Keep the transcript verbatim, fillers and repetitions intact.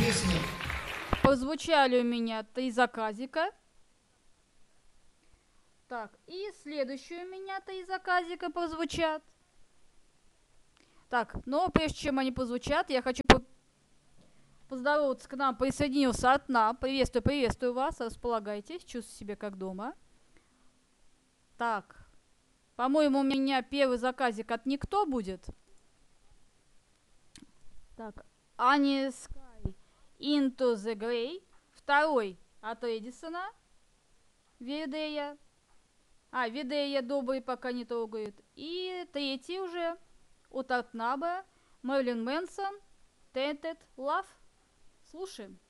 песни. Прозвучали у меня три заказика. Так, и следующие у меня три заказика прозвучат. Так, но прежде чем они прозвучат, я хочу по поздороваться. К нам присоединился Атна. Приветствую, приветствую вас. Располагайтесь, чувствуйте себя как дома. Так, по-моему, у меня первый заказик от Никто будет. Так, Ани Sky Into the Grey. Второй от Эдисона. Видея. А, Видея добрый пока не трогают. И третий уже от Артнаба. Мэрилин Мэнсон. Tainted Love. Слушаем.